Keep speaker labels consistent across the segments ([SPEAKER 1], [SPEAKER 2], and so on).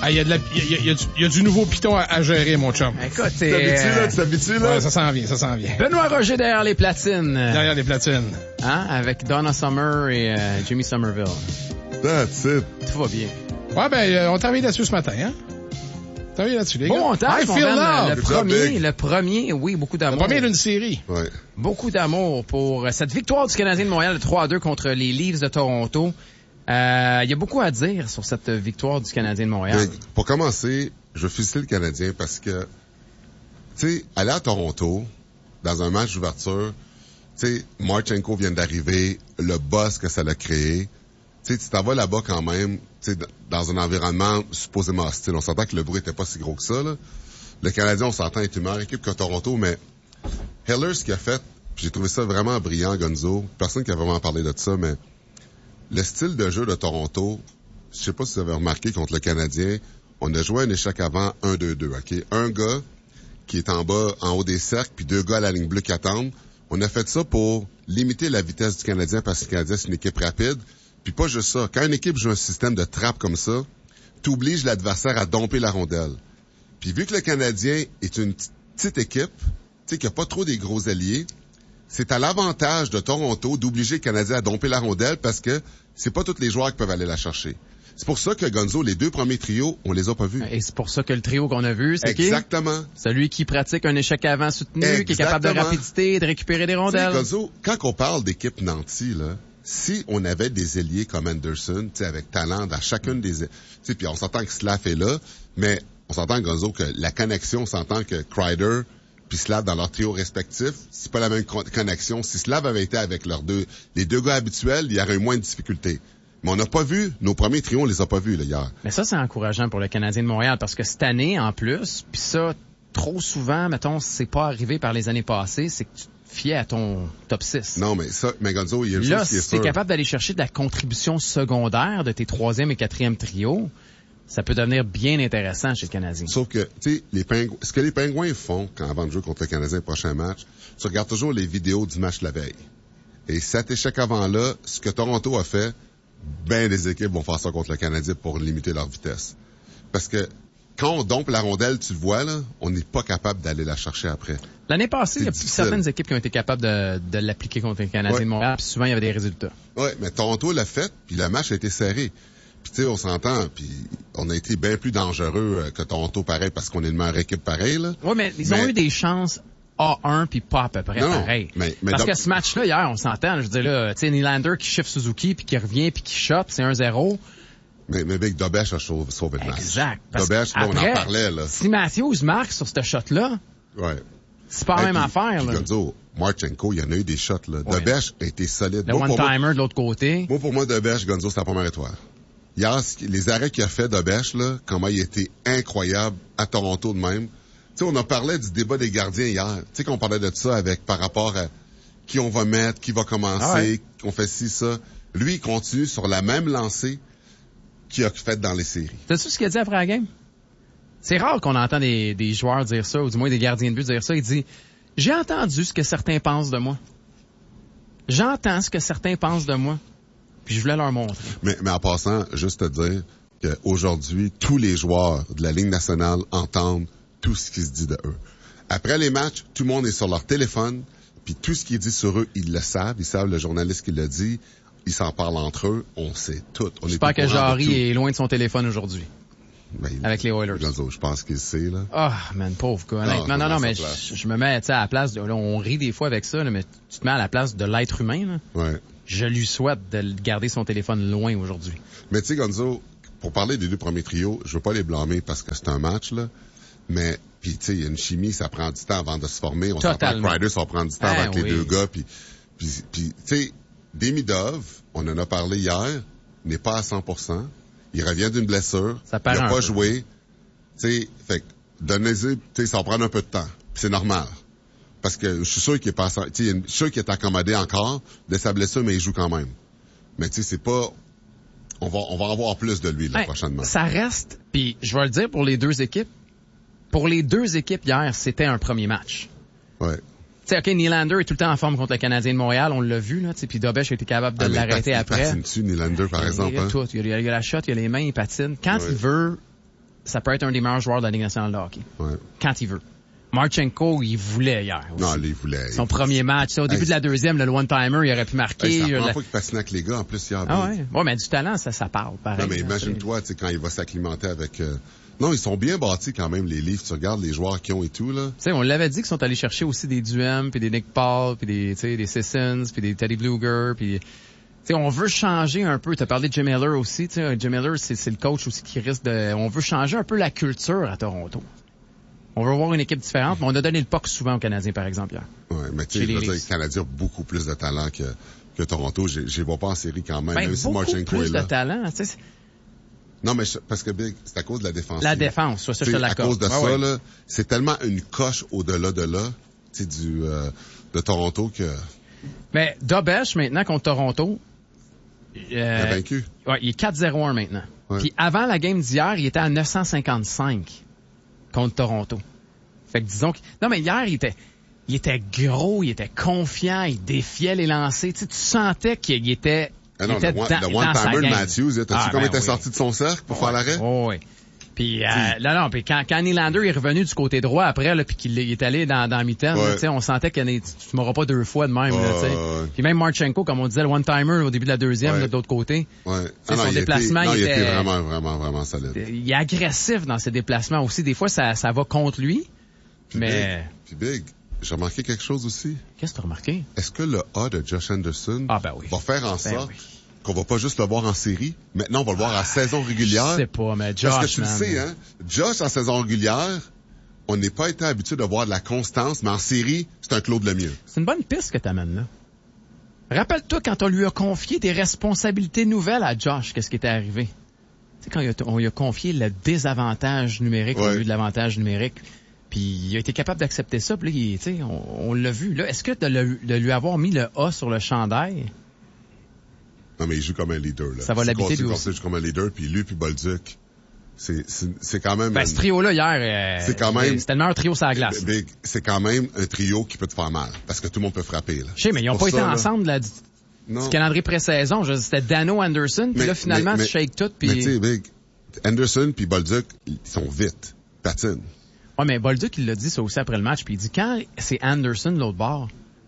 [SPEAKER 1] Il y a du nouveau piton à gérer, mon chum.
[SPEAKER 2] Écoute,
[SPEAKER 3] Tu t'habitues, là?
[SPEAKER 1] Ouais, ça s'en vient.
[SPEAKER 2] Benoît Roger derrière les platines.
[SPEAKER 1] Derrière les platines.
[SPEAKER 2] Hein? Avec Donna Summer et Jimmy Somerville.
[SPEAKER 3] That's it.
[SPEAKER 2] Tout va bien.
[SPEAKER 1] Ouais, on travaille là-dessus ce matin, hein? Travaille là-dessus, les gars.
[SPEAKER 2] Bon montage,
[SPEAKER 1] I
[SPEAKER 2] mon
[SPEAKER 1] feel
[SPEAKER 2] Ben.
[SPEAKER 1] love.
[SPEAKER 2] Le premier, oui, beaucoup d'amour.
[SPEAKER 1] Le premier d'une série.
[SPEAKER 3] Ouais.
[SPEAKER 2] Beaucoup d'amour pour cette victoire du Canadien de Montréal de 3-2 contre les Leafs de Toronto. Il y a beaucoup à dire sur cette victoire du Canadien de Montréal.
[SPEAKER 3] Mais pour commencer, je veux féliciter le Canadien parce que, tu sais, aller à Toronto, dans un match d'ouverture, tu sais, Marchenko vient d'arriver, le buzz que ça l'a créé. Tu sais, tu t'en vas là-bas quand même, tu sais, dans un environnement supposément hostile. On s'entend que le bruit était pas si gros que ça, là. Le Canadien, on s'entend, est une meilleure équipe que Toronto, mais Heller, ce qu'il a fait, j'ai trouvé ça vraiment brillant, Gonzo. Personne qui a vraiment parlé de ça, mais le style de jeu de Toronto, je sais pas si vous avez remarqué, contre le Canadien, on a joué un échec avant 1-2-2, OK? Un gars qui est en bas, en haut des cercles, puis 2 gars à la ligne bleue qui attendent. On a fait ça pour limiter la vitesse du Canadien parce que le Canadien, c'est une équipe rapide. Puis pas juste ça. Quand une équipe joue un système de trappe comme ça, t'obliges l'adversaire à domper la rondelle. Puis vu que le Canadien est une petite équipe, tu sais, qu'il n'y a pas trop des gros alliés, c'est à l'avantage de Toronto d'obliger le Canadien à domper la rondelle parce que c'est pas tous les joueurs qui peuvent aller la chercher. C'est pour ça que Gonzo, les 2 premiers trios, on les a pas vus.
[SPEAKER 2] Et c'est pour ça que le trio qu'on a vu, c'est qui?
[SPEAKER 3] Exactement.
[SPEAKER 2] Celui qui pratique un échec avant soutenu,
[SPEAKER 3] Exactement.
[SPEAKER 2] qui est capable de rapidité, de récupérer des rondelles.
[SPEAKER 3] Gonzo, quand on parle d'équipe nantie, là, si on avait des ailiers comme Anderson, tu sais, avec talent dans chacune des, tu sais, puis on s'entend que Slav est là, mais on s'entend, Gonzo, que la connexion, on s'entend que Kreider puis Slav dans leur trio respectif, c'est pas la même connexion. Si Slav avait été avec les 2 gars habituels, il y aurait eu moins de difficultés. Mais on n'a pas vu, nos premiers trios, on les a pas vus, là, hier.
[SPEAKER 2] Mais ça, c'est encourageant pour le Canadien de Montréal, parce que cette année, en plus, puis ça, trop souvent, mettons, c'est pas arrivé par les années passées, c'est que tu te fiais à ton top 6.
[SPEAKER 3] Non, mais Gonzo, il y a une chose qui est
[SPEAKER 2] là, si t'es
[SPEAKER 3] sûre.
[SPEAKER 2] capable d'aller chercher de la contribution secondaire de tes 3e et 4e trios, ça peut devenir bien intéressant chez le Canadien.
[SPEAKER 3] Sauf que, tu sais, ce que les Pingouins font avant de jouer contre le Canadien le prochain match, tu regardes toujours les vidéos du match la veille. Et cet échec avant-là, ce que Toronto a fait, ben des équipes vont faire ça contre le Canadien pour limiter leur vitesse. Parce que quand on dompe la rondelle, tu le vois, là, on n'est pas capable d'aller la chercher après.
[SPEAKER 2] L'année passée, il y a
[SPEAKER 3] difficile.
[SPEAKER 2] certaines équipes qui ont été capables de l'appliquer contre le Canadien de Montréal, puis souvent, il y avait des résultats.
[SPEAKER 3] Oui, mais Toronto l'a fait, puis le match a été serré. Puis tu sais, on s'entend, puis on a été bien plus dangereux que Toronto, pareil, parce qu'on est une meilleure équipe pareil, là.
[SPEAKER 2] Oui, mais ils ont eu des chances A1 puis pas à peu près pareil.
[SPEAKER 3] Mais
[SPEAKER 2] parce que ce match-là, hier, on s'entend, je veux dire là, tu sais, Nylander qui chiffre Suzuki puis qui revient puis qui shot, c'est 1-0.
[SPEAKER 3] Mais Vic Dobèche a sauvé le match.
[SPEAKER 2] Exact.
[SPEAKER 3] Dobèche, là, on en parlait, là.
[SPEAKER 2] Si Matthews marque sur ce shot-là,
[SPEAKER 3] ouais.
[SPEAKER 2] C'est pas la même affaire, là.
[SPEAKER 3] Gonzo, Marchenko, il y en a eu des shots, là. Ouais. Dobèche a été solide.
[SPEAKER 2] Le one-timer de l'autre côté.
[SPEAKER 3] Pour moi, Dobèche, Gonzo, c'est la première étoile. Hier, les arrêts qu'il a fait, Dobèche, là, comment il était incroyable à Toronto de même. Tu sais, on a parlé du débat des gardiens hier. Tu sais qu'on parlait de ça avec, par rapport à qui on va mettre, qui va commencer, qu'on fait ci, ça. Lui, il continue sur la même lancée qu'il a fait dans les séries.
[SPEAKER 2] T'as-tu ce qu'il a dit après la game? C'est rare qu'on entend des joueurs dire ça, ou du moins des gardiens de but dire ça. Il dit, j'ai entendu ce que certains pensent de moi. J'entends ce que certains pensent de moi. Puis je voulais leur montrer.
[SPEAKER 3] Mais en passant, juste te dire qu'aujourd'hui, tous les joueurs de la Ligue nationale entendent tout ce qui se dit de eux. Après les matchs, tout le monde est sur leur téléphone, puis tout ce qui est dit sur eux, ils le savent. Ils savent le journaliste qui le dit. Ils s'en parlent entre eux. On sait tout.
[SPEAKER 2] J'espère que Jarry est loin de son téléphone aujourd'hui.
[SPEAKER 3] Ben,
[SPEAKER 2] avec les Oilers.
[SPEAKER 3] Je pense qu'il sait, là.
[SPEAKER 2] Ah, man, pauvre gars. Non, mais je me mets, tu sais, à la place là, on rit des fois avec ça, là, mais tu te mets à la place de l'être humain, là.
[SPEAKER 3] Ouais.
[SPEAKER 2] Je lui souhaite de garder son téléphone loin aujourd'hui.
[SPEAKER 3] Mais tu sais, Gonzo, pour parler des 2 premiers trios, je veux pas les blâmer parce que c'est un match, là. Mais, puis tu sais, il y a une chimie, ça prend du temps avant de se former. On s'entend que Ryder, ça va prendre du temps avant que les 2 gars. Puis tu sais, Demidov, on en a parlé hier, n'est pas à 100%. Il revient d'une blessure.
[SPEAKER 2] Il
[SPEAKER 3] n'a pas joué. Tu sais, fait que, donnez-y, tu sais, ça va prendre un peu de temps. Puis c'est normal. Parce que je suis sûr qu'il est pas, tu sais, je suis sûr qu'il est accommodé encore de sa blessure, mais il joue quand même. Mais tu sais, c'est pas, on va en voir plus de lui, là, prochainement.
[SPEAKER 2] Ça reste, puis je vais le dire pour les 2 équipes. Pour les 2 équipes hier, c'était un premier match.
[SPEAKER 3] Ouais.
[SPEAKER 2] Tu sais, OK, Nylander est tout le temps en forme contre le Canadien de Montréal, on l'a vu, là, tu sais, puis Dobèche a été capable de l'arrêter après.
[SPEAKER 3] Il patine-tu, Nylander, par exemple,
[SPEAKER 2] il y a tout. Il y a la shot, il y a les mains, il patine. Quand il veut ça peut être un des meilleurs joueurs de la Ligue nationale de hockey.
[SPEAKER 3] Ouais.
[SPEAKER 2] Quand il veut. Marchenko, il voulait hier aussi.
[SPEAKER 3] Non, il voulait.
[SPEAKER 2] Son premier match. Au début de la deuxième, le one-timer, il aurait pu marquer.
[SPEAKER 3] C'est la première fois qu'il patinait avec les gars, en plus, hier.
[SPEAKER 2] Ah ouais. Bon, mais du talent, ça parle, pareil.
[SPEAKER 3] Non, mais imagine-toi, tu sais, quand il va s'acclimater avec... Non, ils sont bien bâtis quand même, les livres. Tu regardes les joueurs qu'ils ont et tout, là.
[SPEAKER 2] Tu sais, on l'avait dit qu'ils sont allés chercher aussi des Duhem, puis des Nick Paul, puis des Sissons, puis des Teddy Bluger, puis... Tu sais, on veut changer un peu. Tu as parlé de Jim Miller aussi. Tu sais, Jim Miller, c'est le coach aussi qui risque de... On veut changer un peu la culture à Toronto. On veut voir une équipe différente, mais on a donné le puck souvent aux Canadiens, par exemple, hier.
[SPEAKER 3] Ouais, mais tu sais, je veux dire, les Canadiens ont beaucoup plus de talent que Toronto. Je les vois pas en série quand même, même si Marchenko est là.
[SPEAKER 2] Beaucoup plus de talent, tu sais.
[SPEAKER 3] Non, mais parce que Big, c'est à cause de la défense.
[SPEAKER 2] La défense, ça, je te l'accorde.
[SPEAKER 3] À cause de ça, là, c'est tellement une coche au-delà de là, tu sais, de Toronto que...
[SPEAKER 2] Mais Dobesh, maintenant, contre Toronto...
[SPEAKER 3] il a vaincu.
[SPEAKER 2] Ouais, il est 4-0-1 maintenant.
[SPEAKER 3] Ouais.
[SPEAKER 2] Puis avant la game d'hier, il était à 955 contre Toronto. Fait que disons que... Non, mais hier, il était gros, il était confiant, il défiait les lancers. Tu sais, tu sentais qu'il était...
[SPEAKER 3] Ah non, le one-timer de Matthews, t'as-tu comme était sorti de son cercle pour faire l'arrêt?
[SPEAKER 2] Oui. Puis puis quand Nylander est revenu du côté droit après, là, puis qu'il est allé dans la mitaine, tu sais, on sentait que tu m'auras pas deux fois de même, là, tu sais. Puis même Marchenko, comme on disait, le one-timer au début de la deuxième, là, de l'autre côté.
[SPEAKER 3] Ouais.
[SPEAKER 2] Son déplacement,
[SPEAKER 3] il était vraiment solide.
[SPEAKER 2] Il est agressif dans ses déplacements aussi. Des fois, ça va contre lui.
[SPEAKER 3] Puis
[SPEAKER 2] mais...
[SPEAKER 3] Big, j'ai remarqué quelque chose aussi.
[SPEAKER 2] Qu'est-ce que tu as remarqué?
[SPEAKER 3] Est-ce que le A de Josh Anderson va faire en sorte qu'on va pas juste le voir en série? Maintenant, on va le voir à saison régulière.
[SPEAKER 2] Je sais pas, mais Josh,
[SPEAKER 3] parce que tu le sais, hein? Josh, en saison régulière, on n'est pas été habitué de voir de la constance, mais en série, c'est un Claude Lemieux.
[SPEAKER 2] C'est une bonne piste que t'amènes là. Rappelle-toi quand on lui a confié des responsabilités nouvelles à Josh, qu'est-ce qui était arrivé? Tu sais, quand on lui a confié le désavantage numérique au lieu de l'avantage numérique, puis il a été capable d'accepter ça, puis là, on l'a vu. Là, est-ce que de lui avoir mis le A sur le chandail...
[SPEAKER 3] Non, mais il joue comme un leader, là.
[SPEAKER 2] Ça va l'habiter lui aussi.
[SPEAKER 3] Il joue comme un leader, puis lui, puis Bolduc, c'est quand même...
[SPEAKER 2] ce trio-là, hier, c'était le meilleur trio sur la glace.
[SPEAKER 3] Big, c'est quand même un trio qui peut te faire mal, parce que tout le monde peut frapper, là.
[SPEAKER 2] Je sais, mais ils n'ont pas été ensemble, là, du calendrier pré-saison. C'était Dano, Anderson, puis là, finalement, tu shakes tout, puis...
[SPEAKER 3] Mais tu sais, Big, Anderson puis Bolduc, ils sont vite, patinent.
[SPEAKER 2] Ouais, mais Bolduc, il l'a dit ça aussi après le match, puis il dit, quand c'est Anderson, l'autre bord,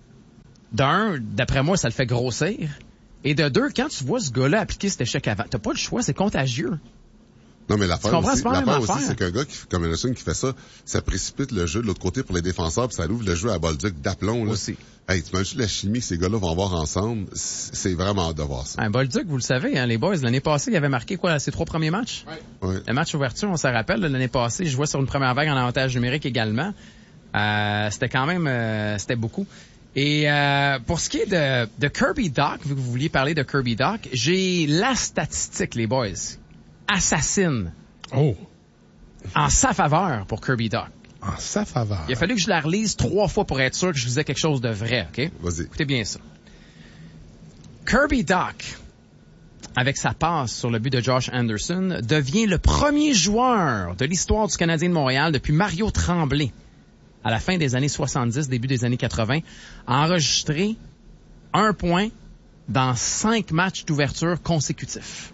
[SPEAKER 2] d'un, d'après moi, ça le fait grossir. Et de deux, quand tu vois ce gars-là appliquer cet échec avant, t'as pas le choix, c'est contagieux.
[SPEAKER 3] Non, mais l'affaire aussi, c'est qu'un gars comme Anderson qui fait ça précipite le jeu de l'autre côté pour les défenseurs, puis ça ouvre le jeu à Bolduc d'aplomb, là. Aussi. Hey, tu imagines la chimie que ces gars-là vont avoir ensemble, c'est vraiment hâte de voir ça.
[SPEAKER 2] Bolduc, vous le savez, hein, les boys, l'année passée, il avait marqué ses 3 premiers matchs?
[SPEAKER 3] Ouais.
[SPEAKER 2] Le match ouverture, on s'en rappelle, l'année passée, je jouais sur une première vague en avantage numérique également. C'était quand même, c'était beaucoup. Et pour ce qui est de Kirby Dach, vu que vous vouliez parler de Kirby Dach, j'ai la statistique, les boys. Assassine.
[SPEAKER 1] Oh.
[SPEAKER 2] En sa faveur pour Kirby Dach.
[SPEAKER 1] En sa faveur.
[SPEAKER 2] Il a fallu que je la relise 3 fois pour être sûr que je disais quelque chose de vrai, OK?
[SPEAKER 3] Vas-y.
[SPEAKER 2] Écoutez bien ça. Kirby Dach, avec sa passe sur le but de Josh Anderson, devient le premier joueur de l'histoire du Canadien de Montréal depuis Mario Tremblay, à la fin des années 70, début des années 80, a enregistré 1 point dans 5 matchs d'ouverture consécutifs.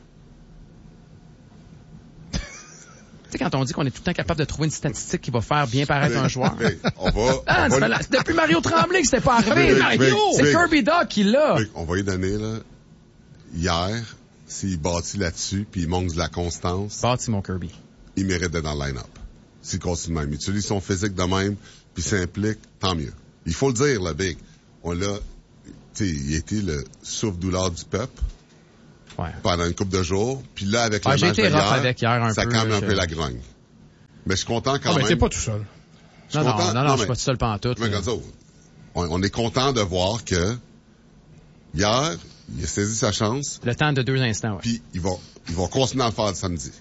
[SPEAKER 2] Tu sais, quand on dit qu'on est tout le temps capable de trouver une statistique qui va faire bien paraître un joueur. C'est depuis Mario Tremblay que c'était pas arrivé. C'est Kirby Dach qui l'a.
[SPEAKER 3] On va y donner, là, hier, s'il bâtit là-dessus, puis il manque de la constance.
[SPEAKER 2] Bâtit mon Kirby.
[SPEAKER 3] Il mérite d'être dans le line-up. S'il continue de même. Il utilise son physique de même, puis s'implique, tant mieux. Il faut le dire, là, Big. On l'a, tu sais, il était le souffle-douleur du peuple.
[SPEAKER 2] Ouais.
[SPEAKER 3] Pendant une couple de jours. Puis là, avec le match
[SPEAKER 2] d'hier,
[SPEAKER 3] ça calme un peu la grogne. Mais je suis content quand même.
[SPEAKER 1] Mais t'es pas tout seul.
[SPEAKER 2] Non, je suis pas tout seul pantoute.
[SPEAKER 3] Mais regarde ça. On est content de voir que hier, il a saisi sa chance.
[SPEAKER 2] Le temps de 2 instants, ouais.
[SPEAKER 3] Puis il va continuer à le faire le samedi.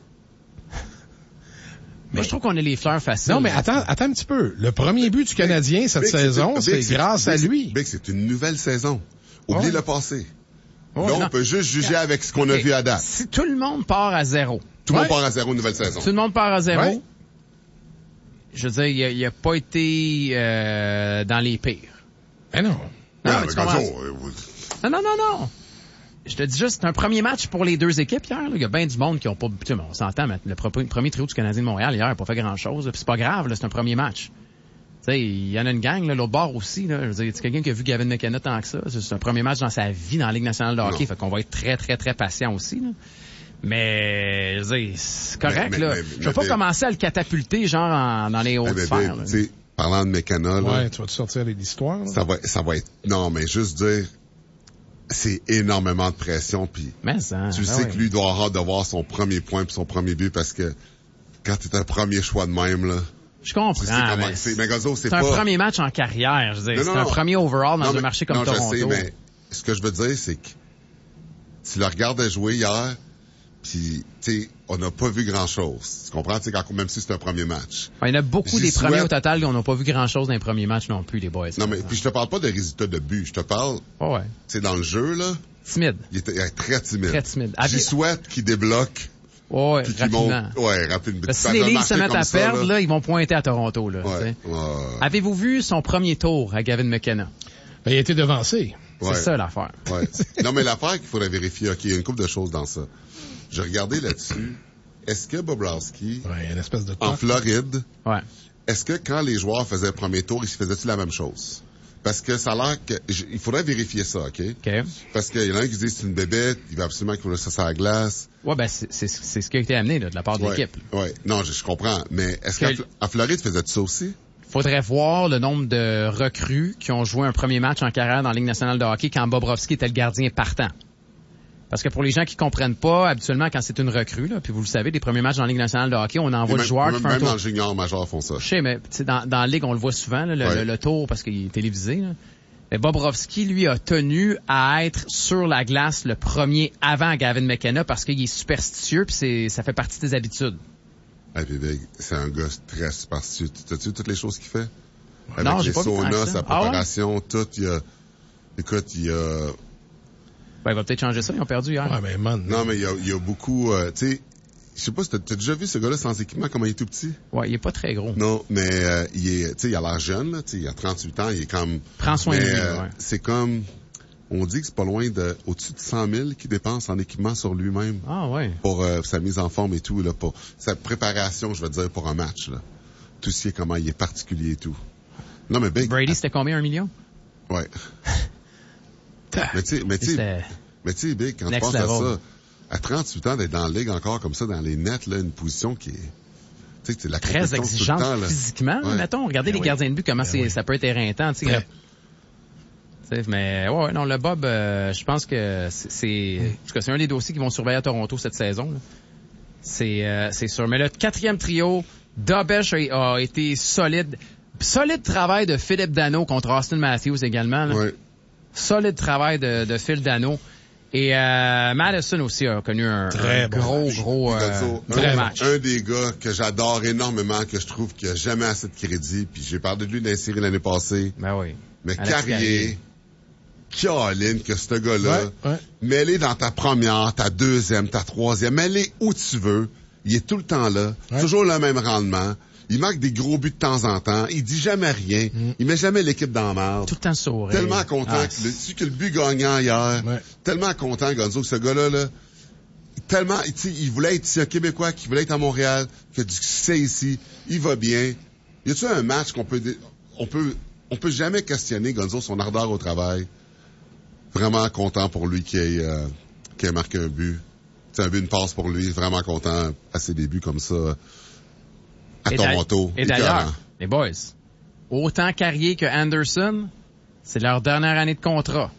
[SPEAKER 2] Moi, je trouve qu'on a les fleurs faciles.
[SPEAKER 1] Non, mais attends un petit peu. Le premier but du Canadien cette saison, c'est grâce à lui.
[SPEAKER 3] Big, c'est une nouvelle saison. Oublie le passé.
[SPEAKER 1] Oh,
[SPEAKER 3] là, on peut juste juger avec ce qu'on a vu à date.
[SPEAKER 2] Si tout le monde part à 0.
[SPEAKER 3] Tout le monde part à 0 nouvelle saison.
[SPEAKER 2] Tout le monde part à 0. Ouais. Je veux dire, il a pas été dans les pires.
[SPEAKER 1] Mais non.
[SPEAKER 2] Non. je te dis juste, c'est un premier match pour les deux équipes hier. Là. Il y a bien du monde qui ont pas... Tu sais, on s'entend, mais le premier trio du Canadien de Montréal hier n'a pas fait grand-chose. Puis c'est pas grave, là, c'est un premier match. Tu sais, il y en a une gang, là, l'autre bord aussi. Là, je veux dire, c'est quelqu'un qui a vu Gavin McKenna tant que ça. C'est un premier match dans sa vie dans la Ligue nationale de hockey. Fait qu'on va être très, très, très patient aussi. Là. Mais, je veux dire, c'est correct. Là. Je vais pas commencer à le catapulter genre dans les hautes sphères.
[SPEAKER 3] Parlant de McKenna, là,
[SPEAKER 1] ouais, tu vas-tu sortir avec l'histoire?
[SPEAKER 3] Ça va être... Non, mais juste dire... C'est énormément de pression, puis tu sais que lui doit avoir hâte de voir son premier point puis son premier but, parce que quand t'es un premier choix de même, là...
[SPEAKER 2] Je comprends,
[SPEAKER 3] mais Gonzo, c'est
[SPEAKER 2] un premier match en carrière, je veux dire. C'est un premier overall dans un marché comme Toronto.
[SPEAKER 3] Je sais, mais ce que je veux dire, c'est que tu le regardes jouer hier, puis, tu sais, on n'a pas vu grand-chose. Tu comprends? Tu sais, même si c'est un premier match.
[SPEAKER 2] Il y en a beaucoup des premiers au total qu'on n'a pas vu grand-chose dans les premiers matchs non plus, les boys.
[SPEAKER 3] Non, mais puis je te parle pas de résultats de but. Je te parle, tu sais, dans le jeu, là.
[SPEAKER 2] Timide.
[SPEAKER 3] Il est très timide.
[SPEAKER 2] Très timide.
[SPEAKER 3] J'y souhaite qu'il débloque.
[SPEAKER 2] Ouais, rapidement.
[SPEAKER 3] Rapidement.
[SPEAKER 2] Parce que si les Leafs se mettent à perdre, là, ils vont pointer à Toronto, là. Avez-vous vu son premier tour à Gavin McKenna?
[SPEAKER 1] Ben, il a été devancé.
[SPEAKER 2] C'est ça, l'affaire.
[SPEAKER 3] Ouais. Non, mais l'affaire qu'il faudrait vérifier, OK, il y a une couple de choses dans ça. J'ai regardé là-dessus. Est-ce que Bobrovsky,
[SPEAKER 1] une espèce de
[SPEAKER 3] en Floride, est-ce que quand les joueurs faisaient le premier tour, ils se faisaient-tu la même chose? Parce que ça a l'air que... Il faudrait vérifier ça, OK? Parce qu'il y en a un qui dit c'est une bébête, il va absolument qu'il faut ça sur la glace.
[SPEAKER 2] Ouais, ben c'est ce qui a été amené là, de la part de l'équipe.
[SPEAKER 3] Ouais, non, je comprends. Mais est-ce qu'à Floride, faisais-tu ça aussi?
[SPEAKER 2] Faudrait voir le nombre de recrues qui ont joué un premier match en carrière dans la Ligue nationale de hockey quand Bobrovsky était le gardien partant. Parce que pour les gens qui comprennent pas, habituellement, quand c'est une recrue, là, puis vous le savez, les premiers matchs dans la Ligue nationale de hockey, on envoie le joueur qui fait un tour.
[SPEAKER 3] Même dans le junior major font ça.
[SPEAKER 2] Je sais, mais dans la Ligue, on le voit souvent, là, le tour, parce qu'il est télévisé. Là. Mais Bobrovsky, lui, a tenu à être sur la glace le premier avant Gavin McKenna parce qu'il est superstitieux, puis ça fait partie des habitudes.
[SPEAKER 3] C'est un gars très superstitieux. T'as-tu toutes les choses qu'il fait? Avec
[SPEAKER 2] non,
[SPEAKER 3] les saunas, sa préparation, tout, il y a...
[SPEAKER 2] Ben, il va peut-être changer ça, ils ont perdu hier.
[SPEAKER 3] Ouais, mais man. Non, mais il y a beaucoup, tu sais, je sais pas si t'as déjà vu ce gars-là sans équipement, comment il est tout petit?
[SPEAKER 2] Ouais, il est pas très gros.
[SPEAKER 3] Non, mais, tu sais, il a l'air jeune, là, tu sais, il a 38 ans, il est comme...
[SPEAKER 2] Prends soin de lui,
[SPEAKER 3] c'est comme, on dit que c'est pas loin au-dessus de 100 000 qu'il dépense en équipement sur lui-même.
[SPEAKER 2] Ah, ouais.
[SPEAKER 3] Pour, sa mise en forme et tout, là, pour sa préparation, je veux dire, pour un match, là. Tout ce qui est comment il est particulier et tout. Non, mais
[SPEAKER 2] Brady, c'était combien, 1 million?
[SPEAKER 3] Ouais. Mais tu sais, Big, quand tu penses à ça, à 38 ans, d'être dans la ligue encore comme ça, dans les nets, là, une position qui est, tu sais, c'est la
[SPEAKER 2] très exigeante tout le temps, physiquement. Ouais. Mettons, regardez les gardiens de but, comment ça peut être éreintant, tu sais. Mais ouais, non, le Bob, je pense que c'est un des dossiers qui vont surveiller à Toronto cette saison. Là. C'est sûr. Mais le quatrième trio, Dobesh a été solide. Solide travail de Philippe Danault contre Austin Matthews également. Là.
[SPEAKER 3] Ouais.
[SPEAKER 2] Solide travail de Phil Danault. Et Madison aussi a connu un gros match.
[SPEAKER 3] Un des gars que j'adore énormément, que je trouve qu'il a jamais assez de crédit, puis j'ai parlé de lui dans la série l'année passée.
[SPEAKER 2] Ben oui.
[SPEAKER 3] Mais Carrier, Caroline, que ce gars-là, mets-les dans ta première, ta deuxième, ta troisième, mets-les où tu veux. Il est tout le temps là. Toujours le même rendement. Il marque des gros buts de temps en temps. Il dit jamais rien. Il met jamais l'équipe dans la merde.
[SPEAKER 2] Tout le temps sourire.
[SPEAKER 3] Tellement content que le but gagnant hier. Ouais. Tellement content, Gonzo, que ce gars-là, là, tellement, il voulait être ici, un Québécois qui voulait être à Montréal, qui a du succès ici. Il va bien. Y a-tu un match on peut jamais questionner, Gonzo, son ardeur au travail. Vraiment content pour lui qui ait marqué un but. C'est un but, une passe pour lui. Vraiment content à ses débuts comme ça. À Toronto.
[SPEAKER 2] Et d'ailleurs, les boys, autant Carrier que Anderson, c'est leur dernière année de contrat.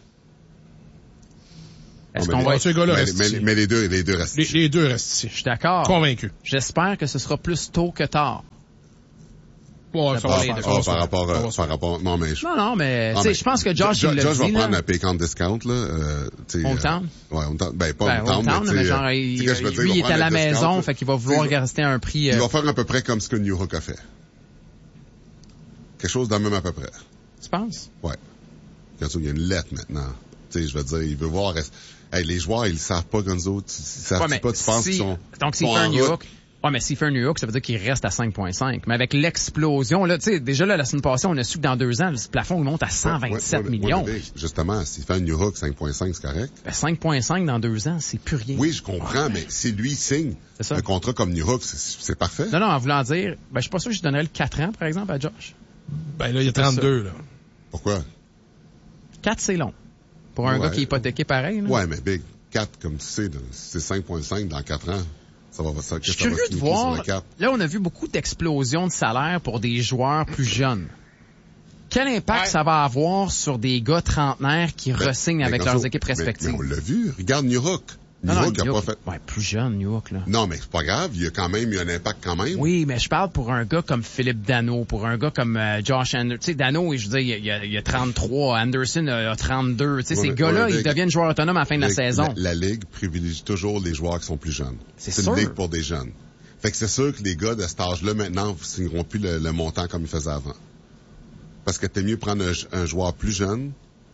[SPEAKER 2] Est-ce qu'on va être...
[SPEAKER 3] Mais les deux restent ici.
[SPEAKER 1] Les deux restent ici.
[SPEAKER 2] Je suis d'accord.
[SPEAKER 1] Convaincu.
[SPEAKER 2] J'espère que ce sera plus tôt que tard.
[SPEAKER 3] Ouais, par rapport, non, mais
[SPEAKER 2] je pense que Josh, il l'a dit,
[SPEAKER 3] Josh va prendre un pay count discount, là,
[SPEAKER 2] Hometown?
[SPEAKER 3] Ouais, Hometown. Ben, pas Hometown,
[SPEAKER 2] mais genre, lui, il est à la maison, fait qu'il va vouloir rester à un prix,
[SPEAKER 3] Il va faire à peu près comme ce que New Hook a fait. Quelque chose de même à peu près.
[SPEAKER 2] Tu penses?
[SPEAKER 3] Ouais. Il y a une lettre maintenant. Tu sais, je veux dire, il veut voir, les joueurs, ils le savent pas, Gonzo. Ils savent pas, tu penses qu'ils sont,
[SPEAKER 2] donc, s'il fait un New Hook, Ouais, mais s'il fait un New Hook, ça veut dire qu'il reste à 5,5. Mais avec l'explosion, là, tu sais, déjà là, la semaine passée, on a su que dans 2 ans, le plafond il monte à 127 millions.
[SPEAKER 3] Ouais, justement, s'il fait un New Hook, 5,5, c'est correct.
[SPEAKER 2] Ben, 5,5 dans 2 ans, c'est plus rien.
[SPEAKER 3] Oui, je comprends, mais si lui signe un contrat comme New Hook, c'est parfait.
[SPEAKER 2] Non, en voulant dire, je suis pas sûr que je donnerais le 4 ans, par exemple, à Josh.
[SPEAKER 1] Ben là, il y a 32, là.
[SPEAKER 3] Pourquoi?
[SPEAKER 2] 4, c'est long. Pour un gars qui est hypothéqué pareil, là.
[SPEAKER 3] Ouais, mais Big, 4, comme tu sais, c'est 5,5 dans 4 ans.
[SPEAKER 2] Je suis curieux de voir. Là, on a vu beaucoup d'explosions de salaire pour des joueurs plus jeunes. Quel impact ça va avoir sur des gars trentenaires qui re-signent avec leurs équipes respectives?
[SPEAKER 3] Mais on l'a vu. Regarde New Hook. New Hook a pas fait...
[SPEAKER 2] Ouais, plus jeune, New Hook, là.
[SPEAKER 3] Non, mais c'est pas grave. Il y a quand même eu un impact quand même.
[SPEAKER 2] Oui, mais je parle pour un gars comme Philippe Danault, pour un gars comme Josh Anderson. Tu sais, Danault, je veux dire, il y a 33. Anderson a 32. Tu sais, ces gars-là, ils deviennent joueurs autonomes à la fin de la saison.
[SPEAKER 3] La Ligue privilégie toujours les joueurs qui sont plus jeunes. C'est une ligue pour des jeunes. Fait que c'est sûr que les gars de cet âge-là, maintenant, ne signeront plus le montant comme ils faisaient avant. Parce que t'es mieux prendre un joueur plus jeune,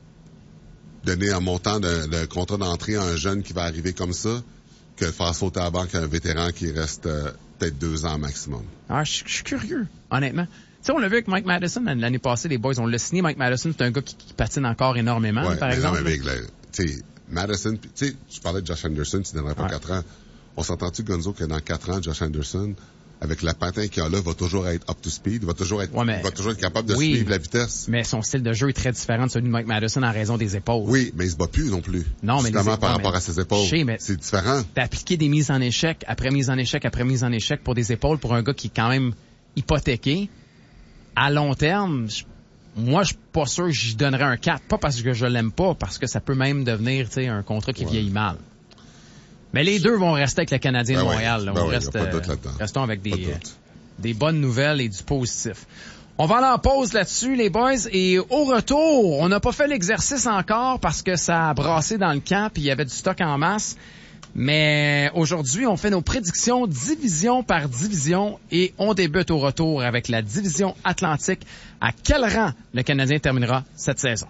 [SPEAKER 3] donner un montant de contrat d'entrée à un jeune qui va arriver comme ça, que faire sauter à la banque un vétéran qui reste peut-être 2 ans maximum.
[SPEAKER 2] Ah, je suis curieux, honnêtement. Tu sais, on l'a vu avec Mike Madison l'année passée, les boys, on l'a signé. Mike Madison, c'est un gars qui patine encore énormément, par exemple.
[SPEAKER 3] Non, mais tu sais, Madison, tu sais, je parlais de Josh Anderson, tu donnerais pas 4 ans. On s'entend-tu, Gonzo, que dans 4 ans, Josh Anderson, avec la patin qu'il a là, va toujours être up to speed, va toujours être capable de suivre la vitesse.
[SPEAKER 2] Mais son style de jeu est très différent de celui de Mike Madison en raison des épaules.
[SPEAKER 3] Oui, mais il se bat plus non plus.
[SPEAKER 2] Non, mais
[SPEAKER 3] justement par rapport à ses épaules. C'est différent.
[SPEAKER 2] D'appliquer des mises en échec, après mise en échec, après mise en échec pour des épaules pour un gars qui est quand même hypothéqué, à long terme, moi, je suis pas sûr que j'y donnerais un 4. Pas parce que je l'aime pas, parce que ça peut même devenir, tu sais, un contrat qui vieillit mal. Mais les deux vont rester avec le Canadien de Montréal. Restons avec des bonnes nouvelles et du positif. On va aller en pause là-dessus, les boys. Et au retour, on n'a pas fait l'exercice encore parce que ça a brassé dans le camp et il y avait du stock en masse. Mais aujourd'hui, on fait nos prédictions division par division et on débute au retour avec la division Atlantique. À quel rang le Canadien terminera cette saison?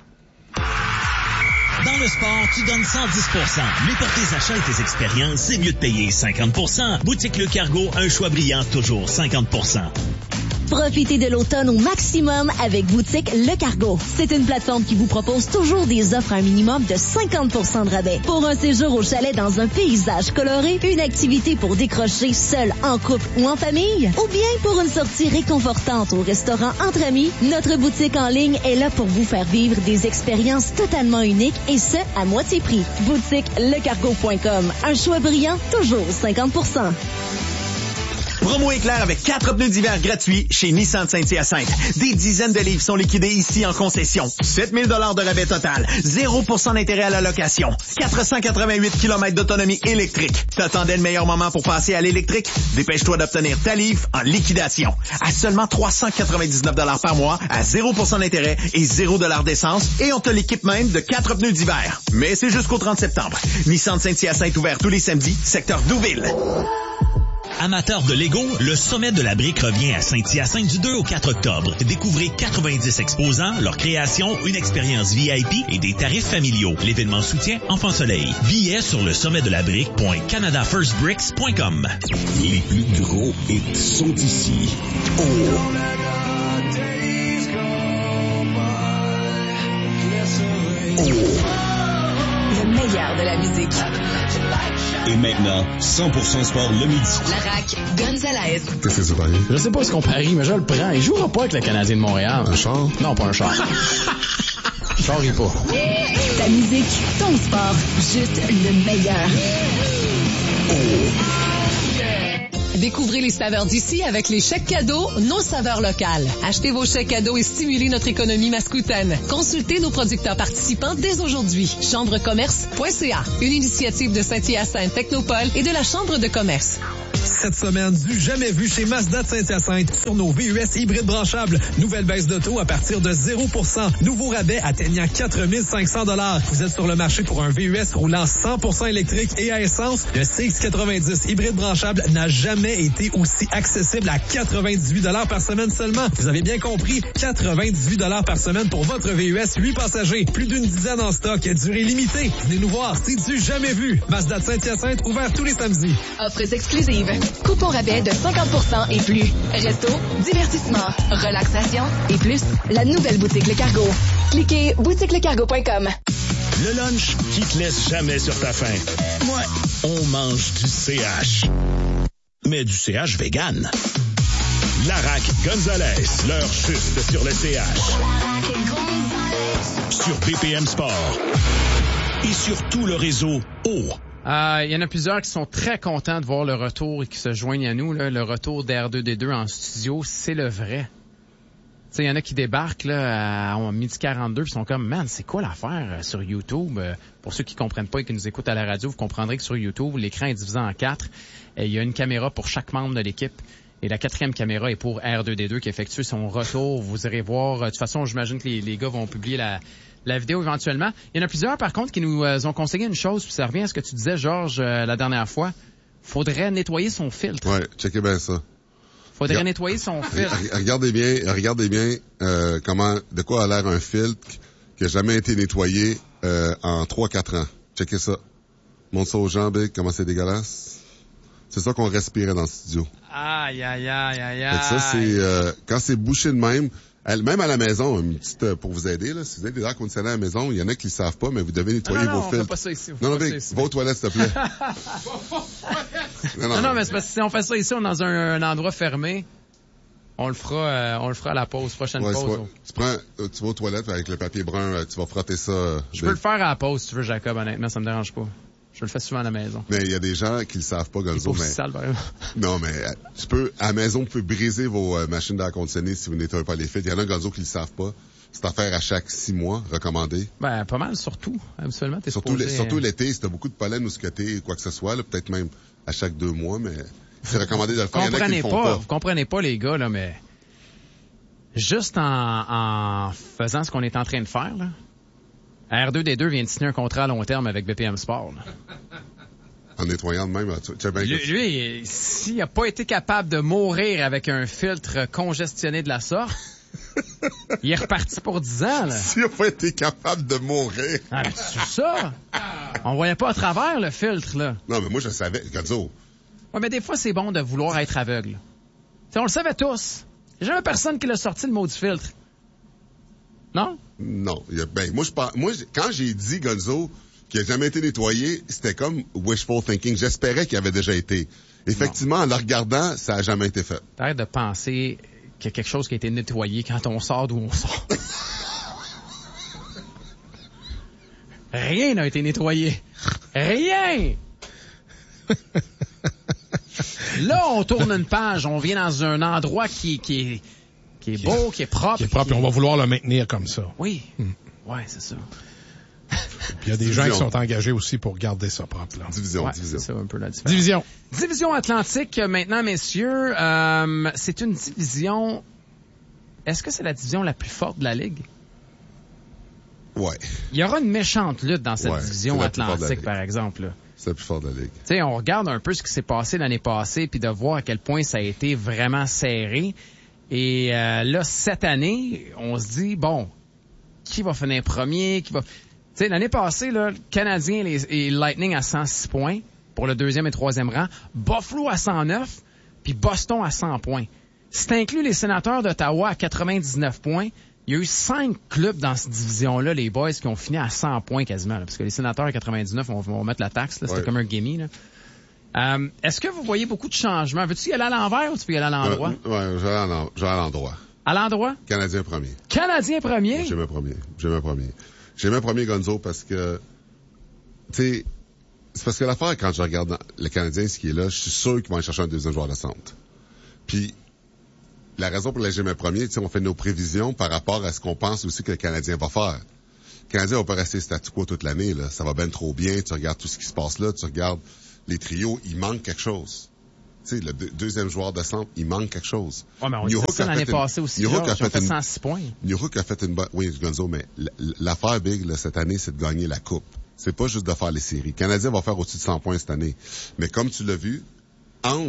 [SPEAKER 4] Dans le sport, tu donnes 110%. Mais pour tes achats et tes expériences, c'est mieux de payer 50%. Boutique Le Cargo, un choix brillant, toujours 50%.
[SPEAKER 5] Profitez de l'automne au maximum avec Boutique Le Cargo. C'est une plateforme qui vous propose toujours des offres à un minimum de 50% de rabais. Pour un séjour au chalet dans un paysage coloré, une activité pour décrocher seul, en couple ou en famille, ou bien pour une sortie réconfortante au restaurant entre amis, notre boutique en ligne est là pour vous faire vivre des expériences totalement uniques et ce, à moitié prix. BoutiqueLeCargo.com. Un choix brillant, toujours 50%.
[SPEAKER 6] Promo éclair avec 4 pneus d'hiver gratuits chez Nissan Saint-Hyacinthe. Des dizaines de livres sont liquidés ici en concession. 7 000 $ de rabais total. 0% d'intérêt à la location. 488 km d'autonomie électrique. T'attendais le meilleur moment pour passer à l'électrique? Dépêche-toi d'obtenir ta livre en liquidation. À seulement 399 $ par mois, à 0% d'intérêt et 0 $ d'essence. Et on te l'équipe même de 4 pneus d'hiver. Mais c'est jusqu'au 30 septembre. Nissan Saint-Hyacinthe ouvert tous les samedis, secteur Douville.
[SPEAKER 4] Amateurs de Lego, le sommet de la brique revient à Saint-Hyacinthe du 2 au 4 octobre. Découvrez 90 exposants, leurs créations, une expérience VIP et des tarifs familiaux. L'événement soutient Enfant Soleil. Billets sur le sommet de la brique.canadafirstbricks.com.
[SPEAKER 7] Les plus gros hits sont ici.
[SPEAKER 5] Le meilleur de la musique.
[SPEAKER 7] Et maintenant, 100% sport le midi.
[SPEAKER 5] La RAQ Gonzalez.
[SPEAKER 3] Qu'est-ce que c'est pareil?
[SPEAKER 2] Je sais pas ce qu'on parie, mais je le prends. Il jouera pas avec le Canadien de Montréal.
[SPEAKER 3] Un char?
[SPEAKER 2] Non, pas un char. Char, il pas.
[SPEAKER 5] Ta musique, ton sport, juste le meilleur.
[SPEAKER 8] Découvrez les saveurs d'ici avec les chèques cadeaux, nos saveurs locales. Achetez vos chèques cadeaux et stimulez notre économie mascoutaine. Consultez nos producteurs participants dès aujourd'hui. Chambrecommerce.ca. Une initiative de Saint-Hyacinthe Technopole et de la Chambre de commerce.
[SPEAKER 9] Cette semaine, du jamais vu chez Mazda de Saint-Hyacinthe sur nos VUS hybrides branchables. Nouvelle baisse de taux à partir de 0%. Nouveau rabais atteignant 4 500 $. Vous êtes sur le marché pour un VUS roulant 100% électrique et à essence. Le CX90 hybride branchable n'a jamais jamais été aussi accessible à 98 $ par semaine seulement. Vous avez bien compris, 98 $ par semaine pour votre VUS 8 passagers. Plus d'une dizaine en stock, durée limitée. Venez nous voir, c'est du jamais vu. Mazda de Saint-Hyacinthe, ouvert tous les samedis.
[SPEAKER 8] Offres exclusives. Coupon rabais de 50% et plus. Resto, divertissement, relaxation et plus. La nouvelle boutique Le Cargo. Cliquez boutiquelecargo.com.
[SPEAKER 4] Le lunch qui te laisse jamais sur ta faim. Ouais, on mange du CH. Mais du CH vegan. Larac Gonzalez, l'heure juste sur le CH. Sur BPM Sport. Et sur tout le réseau O.
[SPEAKER 2] Il y en a plusieurs qui sont très contents de voir le retour et qui se joignent à nous. Là. Le retour d'R2D2 en studio, c'est le vrai. Il y en a qui débarquent là, à 12h42 et sont comme, man, c'est quoi l'affaire sur YouTube? Pour ceux qui comprennent pas et qui nous écoutent à la radio, vous comprendrez que sur YouTube, l'écran est divisé en 4. Il y a une caméra pour chaque membre de l'équipe. Et la 4e caméra est pour R2D2 qui effectue son retour. Vous irez voir. De toute façon, j'imagine que les gars vont publier la vidéo éventuellement. Il y en a plusieurs, par contre, qui nous ont conseillé une chose, puis ça revient à ce que tu disais, Georges, la dernière fois. Faudrait nettoyer son filtre.
[SPEAKER 3] Ouais, checkez bien ça.
[SPEAKER 2] Faudrait nettoyer son filtre.
[SPEAKER 3] Regardez bien de quoi a l'air un filtre qui a jamais été nettoyé en 3-4 ans. Checkez ça. Montre ça aux gens, Big, comment c'est dégueulasse. C'est ça qu'on respirait dans le studio.
[SPEAKER 2] Aïe.
[SPEAKER 3] Ça, c'est quand c'est bouché de même à la maison, une petite pour vous aider, là, si vous avez des air conditionnés à la maison, il y en a qui le savent pas, mais vous devez nettoyer vos filtres.
[SPEAKER 2] Non, on fait pas ça ici.
[SPEAKER 3] Non, Big, va aux toilettes, s'il te plaît.
[SPEAKER 2] Non, mais c'est parce que si on fait ça ici, on est dans un endroit fermé. On le fera à la pause, prochaine pause.
[SPEAKER 3] Tu vas aux toilettes avec le papier brun, tu vas frotter ça.
[SPEAKER 2] Je peux le faire à la pause, si tu veux, Jacob, honnêtement, ça me dérange pas. Je le fais souvent à la maison.
[SPEAKER 3] Mais il y a des gens qui le savent pas, Gonzo.
[SPEAKER 2] C'est sale, par exemple.
[SPEAKER 3] Non, mais à la maison, vous pouvez briser vos machines d'air conditionné si vous nettoyez pas les filtres. Il y en a, Gonzo, qui le savent pas. C'est à faire à chaque 6 mois, recommandé.
[SPEAKER 2] Ben, pas mal, surtout. Habituellement, t'es
[SPEAKER 3] surtout l'été, si t'as beaucoup de pollen ou scoté, quoi que ce soit, là, peut-être même à chaque 2 mois, mais c'est recommandé de le faire. Il y en a qui le font pas.
[SPEAKER 2] Vous comprenez pas, les gars, là, mais juste en faisant ce qu'on est en train de faire, là, R2D2 vient de signer un contrat à long terme avec BPM Sport. Là.
[SPEAKER 3] En nettoyant de même,
[SPEAKER 2] lui, s'il n'a pas été capable de mourir avec un filtre congestionné de la sorte, il est reparti pour 10 ans. Là.
[SPEAKER 3] S'il n'a pas été capable de mourir.
[SPEAKER 2] Ah, mais c'est ça. On voyait pas à travers le filtre, là.
[SPEAKER 3] Non, mais moi, je savais. Gonzo.
[SPEAKER 2] Ouais, mais des fois, c'est bon de vouloir être aveugle. T'sais, on le savait tous. Il n'y a jamais personne qui l'a sorti le mot du filtre. Non?
[SPEAKER 3] Non. Moi, quand j'ai dit, Gonzo, qu'il n'a jamais été nettoyé, c'était comme wishful thinking. J'espérais qu'il avait déjà été. Effectivement, en le regardant, ça n'a jamais été fait.
[SPEAKER 2] Arrête de penser qu'il y a quelque chose qui a été nettoyé quand on sort d'où on sort. Rien n'a été nettoyé. Rien! Là, on tourne une page. On vient dans un endroit qui est beau, qui est propre.
[SPEAKER 1] Qui est propre, et on va vouloir le maintenir comme ça.
[SPEAKER 2] Oui. Ouais, c'est ça.
[SPEAKER 1] Puis il y a des gens qui sont engagés aussi pour garder ça propre. Là.
[SPEAKER 3] Division.
[SPEAKER 2] C'est ça un peu la différence. Division Atlantique, maintenant, messieurs. C'est une division... Est-ce que c'est la division la plus forte de la Ligue?
[SPEAKER 3] Ouais.
[SPEAKER 2] Il y aura une méchante lutte dans cette division Atlantique, par exemple. Là.
[SPEAKER 3] C'est la plus forte de la Ligue.
[SPEAKER 2] Tu sais, on regarde un peu ce qui s'est passé l'année passée, puis de voir à quel point ça a été vraiment serré. Et là, cette année, on se dit, bon, qui va finir premier? Tu sais, l'année passée, là, le Canadien et Lightning à 106 points pour le 2e et 3e rang, Buffalo à 109, puis Boston à 100 points. Si t'inclus les Sénateurs d'Ottawa à 99 points, il y a eu 5 clubs dans cette division-là, les boys, qui ont fini à 100 points quasiment. Là, parce que les Sénateurs à 99, on va mettre la taxe. Là, c'était comme un gimme. Là. Est-ce que vous voyez beaucoup de changements? Veux-tu y aller à l'envers ou tu peux y aller à l'endroit?
[SPEAKER 3] Je vais à l'endroit.
[SPEAKER 2] À l'endroit?
[SPEAKER 3] Canadien premier.
[SPEAKER 2] Canadien premier?
[SPEAKER 3] J'ai mes premiers, Gonzo, parce que, tu sais, c'est parce que l'affaire, quand je regarde le Canadien, ce qui est là, je suis sûr qu'ils vont aller chercher un deuxième joueur de centre. Puis, la raison pour laquelle j'ai mes premiers, tu sais, on fait nos prévisions par rapport à ce qu'on pense aussi que le Canadien va faire. Le Canadien va pas rester statu quo toute l'année, là. Ça va bien trop bien. Tu regardes tout ce qui se passe là, tu regardes les trios, il manque quelque chose. Tu sais, le deuxième joueur de centre, il manque quelque chose.
[SPEAKER 2] Ouais, mais on disait ça l'année passée aussi, Georges, ils ont fait 106 points.
[SPEAKER 3] Newhook a fait une bonne... Oui, Gonzo, mais l'affaire big, là, cette année, c'est de gagner la coupe. C'est pas juste de faire les séries. Le Canadien va faire au-dessus de 100 points cette année. Mais comme tu l'as vu, entre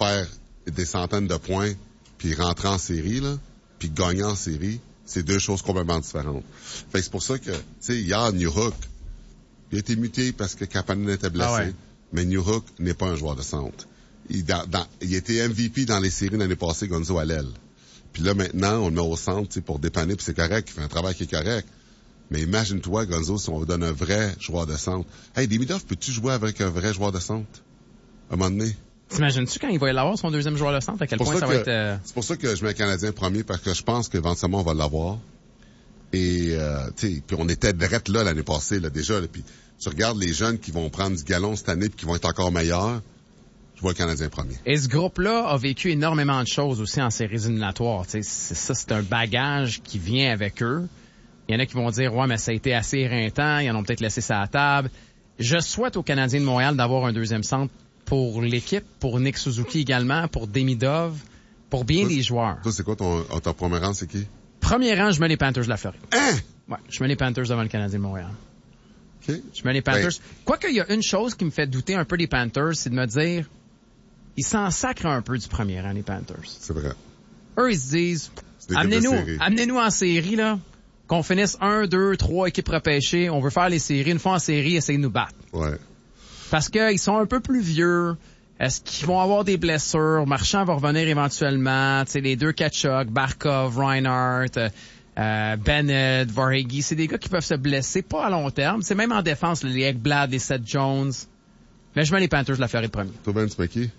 [SPEAKER 3] faire des centaines de points, puis rentrer en série, là, puis gagner en série, c'est deux choses complètement différentes. Fait que c'est pour ça que, tu sais, hier, Newhook, il a été muté parce que Kapanen était blessé, mais Newhook n'est pas un joueur de centre. Il était MVP dans les séries l'année passée, Gonzo à l'aile. Puis là, maintenant, on le met au centre, tu sais, pour dépanner, puis c'est correct, il fait un travail qui est correct. Mais imagine-toi, Gonzo, si on vous donne un vrai joueur de centre. Hey, Demidov, peux-tu jouer avec un vrai joueur de centre? À un moment donné?
[SPEAKER 2] T'imagines-tu quand il va l'avoir, son deuxième joueur de centre, à quel point ça va être...
[SPEAKER 3] C'est pour ça que je mets le Canadien premier, parce que je pense qu'éventuellement, on va l'avoir. Et, tu sais, puis on était drette là l'année passée, là, déjà, là, puis tu regardes les jeunes qui vont prendre du galon cette année puis qui vont être encore meilleurs, je vois le Canadien premier.
[SPEAKER 2] Et ce groupe-là a vécu énormément de choses aussi en séries éliminatoires. Tu sais, c'est un bagage qui vient avec eux. Il y en a qui vont dire, ouais, mais ça a été assez éreintant, ils en ont peut-être laissé ça à la table. Je souhaite aux Canadiens de Montréal d'avoir un deuxième centre pour l'équipe, pour Nick Suzuki également, pour Demidov, pour bien des joueurs.
[SPEAKER 3] Toi, c'est quoi ton premier rang, c'est qui?
[SPEAKER 2] Premier rang, je mets les Panthers de la Floride.
[SPEAKER 3] Hein?
[SPEAKER 2] Ouais, je mets les Panthers devant le Canadien de Montréal.
[SPEAKER 3] OK.
[SPEAKER 2] Je mets les Panthers. Quoique, il y a une chose qui me fait douter un peu des Panthers, c'est de me dire, ils s'en sacrent un peu du premier rang, les Panthers.
[SPEAKER 3] C'est vrai.
[SPEAKER 2] Eux, ils se disent, amenez-nous en série, là, qu'on finisse 1, 2, 3 équipes repêchées, on veut faire les séries, une fois en série, essayez de nous battre.
[SPEAKER 3] Ouais.
[SPEAKER 2] Parce qu'ils sont un peu plus vieux. Est-ce qu'ils vont avoir des blessures? Marchand va revenir éventuellement. Tu sais, les deux Tkachuk, Barkov, Reinhardt, Bennett, Varhegi, c'est des gars qui peuvent se blesser, pas à long terme. C'est même en défense, les Ekblad, les Seth Jones. Mais je mets les Panthers de la Floride premier.
[SPEAKER 3] Toi, Ben, tu mets qui?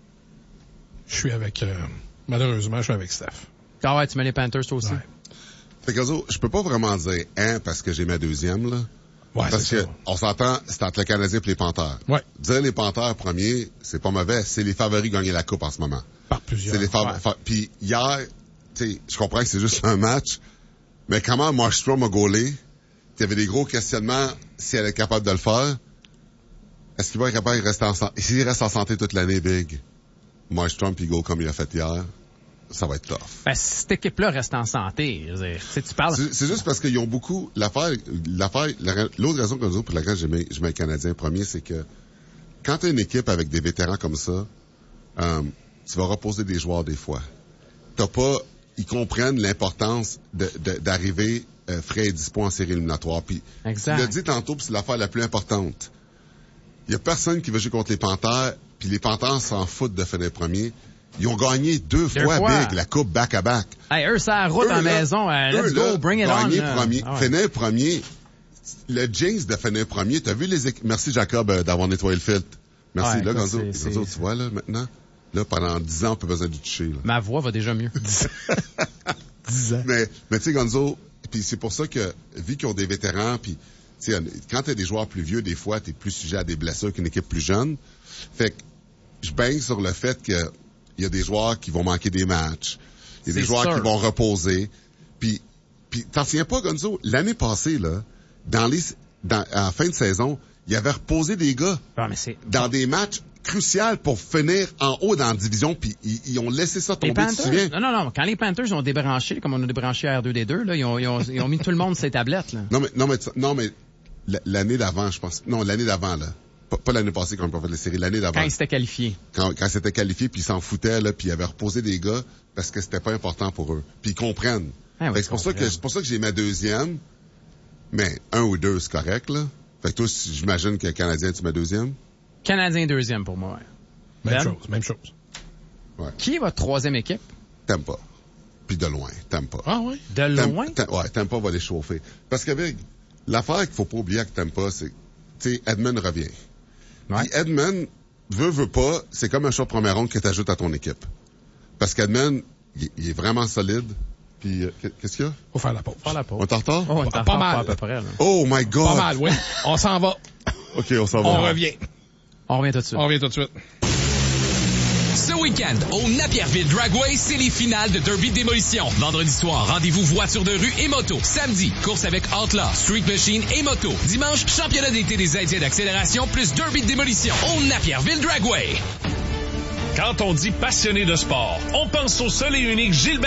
[SPEAKER 1] Je suis avec... malheureusement, je suis avec Steph.
[SPEAKER 2] Ah ouais, tu mets les Panthers toi aussi?
[SPEAKER 1] Ouais.
[SPEAKER 3] Fait que, je peux pas vraiment dire parce que j'ai ma deuxième, là.
[SPEAKER 1] Ouais,
[SPEAKER 3] parce que, on s'entend, c'est entre le Canadien et les Panthers.
[SPEAKER 1] Ouais.
[SPEAKER 3] Dire les Panthers premiers, c'est pas mauvais. C'est les favoris gagner la coupe en ce moment.
[SPEAKER 1] Par plusieurs.
[SPEAKER 3] C'est les favoris. Ouais. Puis hier, tu sais, je comprends que c'est juste un match, mais comment Markstrom a gaulé? Il y avait des gros questionnements si elle est capable de le faire. Est-ce qu'il va être capable de rester en santé? S'il reste en santé toute l'année, Big, Markstrom puis goal comme il a fait hier, ça va être tough.
[SPEAKER 2] Ben, si cette équipe-là reste en santé, je veux dire, tu parles...
[SPEAKER 3] C'est juste parce qu'ils ont beaucoup... l'autre raison que nous, pour laquelle je mets le Canadien premier, c'est que quand tu as une équipe avec des vétérans comme ça, tu vas reposer des joueurs des fois. Ils comprennent l'importance d'arriver frais et dispo en série éliminatoire. Puis, tu l'as dit tantôt, puis c'est l'affaire la plus importante. Il y a personne qui va jouer contre les Panthers, puis les Panthers s'en foutent de finir premier. Ils ont gagné deux fois Big, la coupe back-à-back.
[SPEAKER 2] Hey, eux, ça route en maison. Let's go, bring it on.
[SPEAKER 3] Premier, finir premier. Le jinx de finir premier. T'as vu Merci, Jacob, d'avoir nettoyé le filtre. Merci. Ouais, là, Gonzo, tu vois, là, maintenant. Là, pendant 10 ans, on peut besoin du toucher, là.
[SPEAKER 2] Ma voix va déjà mieux.
[SPEAKER 1] 10 ans.
[SPEAKER 3] Mais tu sais, Gonzo, puis c'est pour ça que, vu qu'ils ont des vétérans, puis, tu sais, quand t'as des joueurs plus vieux, des fois, t'es plus sujet à des blessures qu'une équipe plus jeune. Fait que, je baigne sur le fait que, il y a des joueurs qui vont manquer des matchs. Il y a des joueurs qui vont reposer. Puis t'en souviens pas, Gonzo? L'année passée, là, en fin de saison, il avait reposé des gars dans des matchs cruciaux pour finir en haut dans la division, puis ils ont laissé ça tomber, tu te souviens?
[SPEAKER 2] Non. Quand les Panthers ont débranché, comme on a débranché à R2D2, là, ils ont mis tout le monde sur ces tablettes, là.
[SPEAKER 3] Non, mais l'année d'avant, je pense. Non, l'année d'avant, là. Pas l'année passée quand on a fait les séries, l'année d'avant.
[SPEAKER 2] Quand ils s'étaient qualifiés.
[SPEAKER 3] Quand ils s'étaient qualifiés, puis ils s'en foutaient, là, puis ils avaient reposé des gars parce que c'était pas important pour eux. Puis ils comprennent.
[SPEAKER 2] Ah oui,
[SPEAKER 3] c'est pour ça que j'ai ma deuxième, mais 1 ou 2, c'est correct, là. Fait que toi, j'imagine que Canadien, tu mets deuxième?
[SPEAKER 2] Canadien deuxième pour moi, ouais.
[SPEAKER 1] Même chose.
[SPEAKER 3] Ouais.
[SPEAKER 2] Qui est votre troisième équipe?
[SPEAKER 3] Tampa. Puis de loin, Tampa.
[SPEAKER 1] Ah oui?
[SPEAKER 2] De loin?
[SPEAKER 3] Ouais, Tampa va les chauffer. Parce qu'avec l'affaire qu'il faut pas oublier avec Tampa, c'est, tu sais, Edmund revient. Ouais. Puis Edmund, veut pas, c'est comme un choix de première ronde que t'ajoutes à ton équipe. Parce qu'Edmund, il est vraiment solide. Puis, qu'est-ce qu'il y a?
[SPEAKER 1] Faut faire la pause.
[SPEAKER 3] On est en retard?
[SPEAKER 2] Oh, on est
[SPEAKER 1] pas mal.
[SPEAKER 2] À peu près, là.
[SPEAKER 3] Oh my God!
[SPEAKER 1] Pas mal, oui. On s'en va.
[SPEAKER 3] OK, on s'en va.
[SPEAKER 1] On revient.
[SPEAKER 2] On revient tout de suite.
[SPEAKER 10] Ce week-end, au Napierville Dragway, c'est les finales de Derby Démolition. Vendredi soir, rendez-vous voitures de rue et moto. Samedi, course avec Outlaw, Street Machine et moto. Dimanche, championnat d'été des Indiens d'accélération plus Derby Démolition au Napierville Dragway.
[SPEAKER 11] Quand on dit passionné de sport, on pense au seul et unique Gilbert